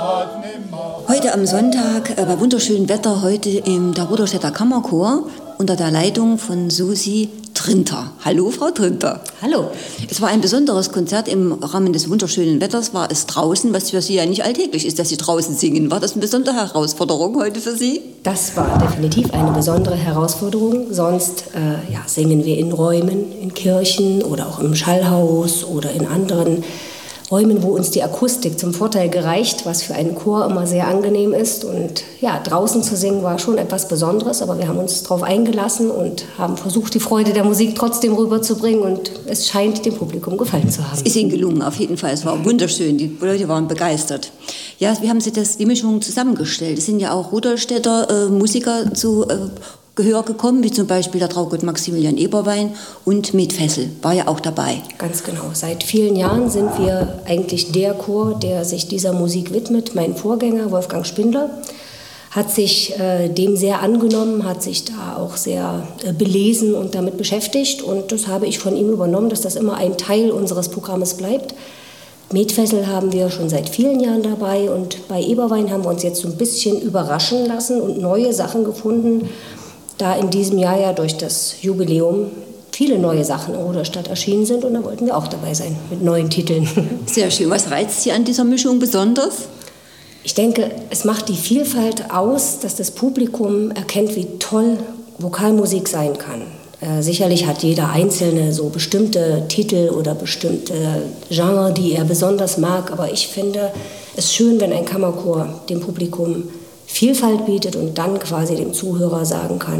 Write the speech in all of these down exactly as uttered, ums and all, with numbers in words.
Heute am Sonntag, äh, bei wunderschönem Wetter, heute im der Rudolstädter Kammerchor unter der Leitung von Susi Trinter. Hallo, Frau Trinter. Hallo. Es war ein besonderes Konzert im Rahmen des wunderschönen Wetters, war es draußen, was für Sie ja nicht alltäglich ist, dass Sie draußen singen. War das eine besondere Herausforderung heute für Sie? Das war definitiv eine besondere Herausforderung. Sonst äh, ja, singen wir in Räumen, in Kirchen oder auch im Schallhaus oder in anderen Räumen, wo uns die Akustik zum Vorteil gereicht, was für einen Chor immer sehr angenehm ist. Und ja, draußen zu singen war schon etwas Besonderes, aber wir haben uns darauf eingelassen und haben versucht, die Freude der Musik trotzdem rüberzubringen. Und es scheint dem Publikum gefallen zu haben. Es ist Ihnen gelungen, auf jeden Fall. Es war wunderschön. Die Leute waren begeistert. Ja, wie haben Sie das, die Mischung zusammengestellt? Es sind ja auch Rudolstädter äh, Musiker zu äh, Gehör gekommen, wie zum Beispiel der Traugott Maximilian Eberwein und Med Fessel war ja auch dabei. Ganz genau. Seit vielen Jahren sind wir eigentlich der Chor, der sich dieser Musik widmet. Mein Vorgänger, Wolfgang Spindler, hat sich äh, dem sehr angenommen, hat sich da auch sehr äh, belesen und damit beschäftigt. Und das habe ich von ihm übernommen, dass das immer ein Teil unseres Programmes bleibt. Med Fessel haben wir schon seit vielen Jahren dabei. Und bei Eberwein haben wir uns jetzt so ein bisschen überraschen lassen und neue Sachen gefunden, da in diesem Jahr ja durch das Jubiläum viele neue Sachen in Rudolstadt erschienen sind und da wollten wir auch dabei sein mit neuen Titeln. Sehr schön. Was reizt Sie an dieser Mischung besonders? Ich denke, es macht die Vielfalt aus, dass das Publikum erkennt, wie toll Vokalmusik sein kann. Äh, sicherlich hat jeder Einzelne so bestimmte Titel oder bestimmte Genre, die er besonders mag, aber ich finde es schön, wenn ein Kammerchor dem Publikum Vielfalt bietet und dann quasi dem Zuhörer sagen kann,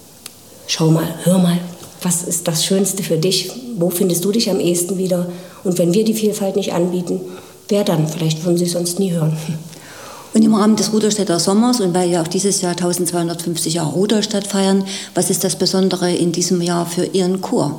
schau mal, hör mal, was ist das Schönste für dich, wo findest du dich am ehesten wieder? Und wenn wir die Vielfalt nicht anbieten, wer dann? Vielleicht würden sie es sonst nie hören. Und im Rahmen des Rudolstädter Sommers und weil wir auch dieses Jahr eintausendzweihundertfünfzig Jahre Rudolstadt feiern, was ist das Besondere in diesem Jahr für Ihren Chor?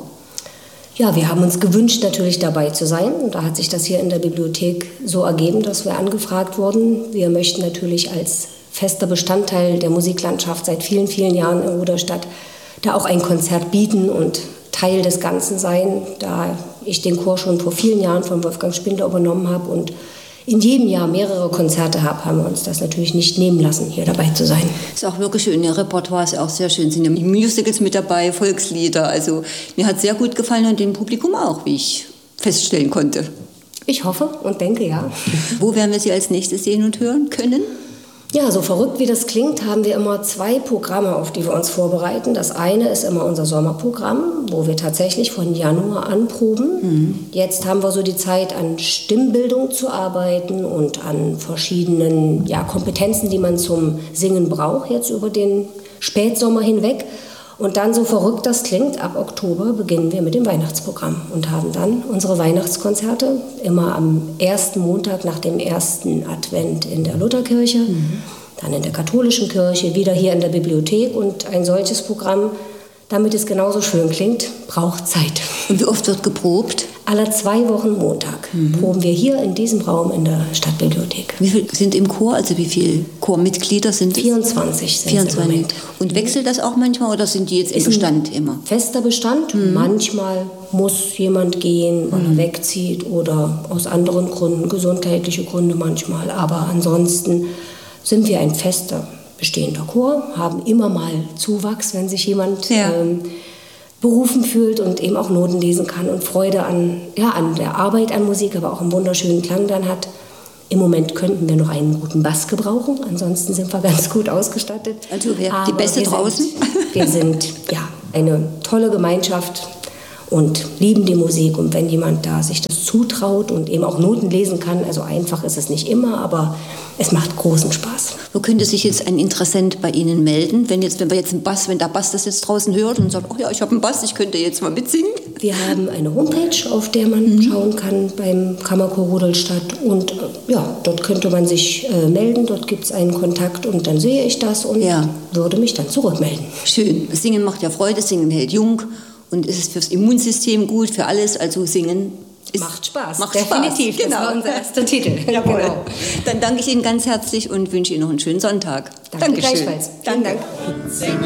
Ja, wir haben uns gewünscht, natürlich dabei zu sein. Und da hat sich das hier in der Bibliothek so ergeben, dass wir angefragt wurden. Wir möchten natürlich als fester Bestandteil der Musiklandschaft seit vielen, vielen Jahren in Rudolstadt da auch ein Konzert bieten und Teil des Ganzen sein, da ich den Chor schon vor vielen Jahren von Wolfgang Spindler übernommen habe und in jedem Jahr mehrere Konzerte habe, haben wir uns das natürlich nicht nehmen lassen, hier dabei zu sein. Ist auch wirklich schön. Ihr Repertoire ist auch sehr schön. Sind ja Musicals mit dabei, Volkslieder. Also mir hat sehr gut gefallen und dem Publikum auch, wie ich feststellen konnte. Ich hoffe und denke, ja. Wo werden wir Sie als nächstes sehen und hören können? Ja, so verrückt wie das klingt, haben wir immer zwei Programme, auf die wir uns vorbereiten. Das eine ist immer unser Sommerprogramm, wo wir tatsächlich von Januar an proben. Mhm. Jetzt haben wir so die Zeit, an Stimmbildung zu arbeiten und an verschiedenen ja, Kompetenzen, die man zum Singen braucht, jetzt über den Spätsommer hinweg. Und dann, so verrückt das klingt, ab Oktober beginnen wir mit dem Weihnachtsprogramm und haben dann unsere Weihnachtskonzerte immer am ersten Montag nach dem ersten Advent in der Lutherkirche, mhm. dann in der katholischen Kirche, wieder hier in der Bibliothek. Und ein solches Programm, damit es genauso schön klingt, braucht Zeit. Und wie oft wird geprobt? Alle zwei Wochen Montag mhm. proben wir hier in diesem Raum in der Stadtbibliothek. Wie viele sind im Chor? Also wie viele Chormitglieder sind es? vierundzwanzig sind vierundzwanzig. Im Moment. Und wechselt das auch manchmal oder sind die jetzt im Bestand immer? Fester Bestand. Mhm. Manchmal muss jemand gehen, weil mhm. er wegzieht oder aus anderen Gründen, gesundheitliche Gründe manchmal. Aber ansonsten sind wir ein fester bestehender Chor, haben immer mal Zuwachs, wenn sich jemand ja. ähm, berufen fühlt und eben auch Noten lesen kann und Freude an, ja, an der Arbeit an Musik, aber auch einen wunderschönen Klang dann hat. Im Moment könnten wir noch einen guten Bass gebrauchen, ansonsten sind wir ganz gut ausgestattet. Also wer die Beste wir draußen? Sind, wir sind ja eine tolle Gemeinschaft und lieben die Musik. Und wenn jemand da sich das zutraut und eben auch Noten lesen kann, also einfach ist es nicht immer, aber es macht großen Spaß. Wo könnte sich jetzt ein Interessent bei Ihnen melden, wenn jetzt, wenn wir jetzt einen Bass, wenn der Bass das jetzt draußen hört und sagt, oh ja, ich habe einen Bass, ich könnte jetzt mal mitsingen? Wir haben eine Homepage, auf der man mhm. schauen kann beim Kammerchor Rudolstadt und äh, ja, dort könnte man sich äh, melden, dort gibt es einen Kontakt und dann sehe ich das und ja. würde mich dann zurückmelden. Schön, Singen macht ja Freude, Singen hält jung und es ist fürs Immunsystem gut, für alles, also Singen ist, macht Spaß, macht definitiv, Spaß. Genau. Das war unser erster Titel. Jawohl. Genau. Dann danke ich Ihnen ganz herzlich und wünsche Ihnen noch einen schönen Sonntag. Danke, Dankeschön. Gleichfalls. Danke. Vielen Dank.